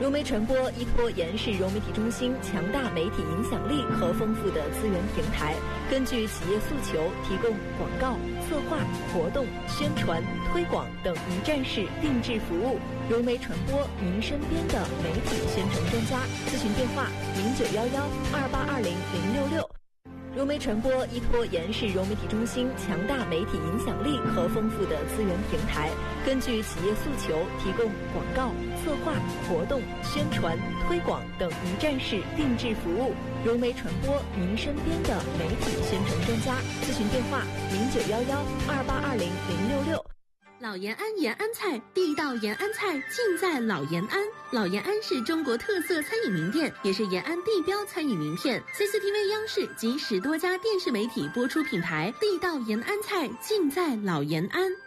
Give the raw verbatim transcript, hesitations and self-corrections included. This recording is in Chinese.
融媒传播依托延世融媒体中心强大媒体影响力和丰富的资源平台，根据企业诉求，提供广告、策划、活动、宣传、推广等一站式定制服务。融媒传播，您身边的媒体宣传专家。咨询电话：零九幺幺二八二零零六六。融媒传播依托延世融媒体中心强大媒体影响力和丰富的资源平台，根据企业诉求，提供广告、策划、活动、宣传、推广等一站式定制服务。融媒传播，您身边的媒体宣传专家。咨询电话：零九幺幺二八二零零六六。 老延安延安菜，地道延安菜尽在老延安。老延安是中国特色餐饮名店，也是延安地标餐饮名片。C C T V 央视及十多家电视媒体播出品牌，地道延安菜尽在老延安。